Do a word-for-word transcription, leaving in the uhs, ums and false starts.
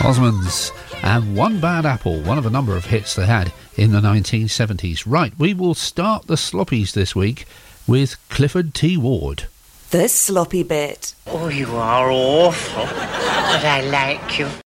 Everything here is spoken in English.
Osmonds and One Bad Apple, one of a number of hits they had in the nineteen seventies. Right, we will start the Sloppies this week with Clifford T. Ward. The Sloppy Bit. Oh, you are awful, but I like you.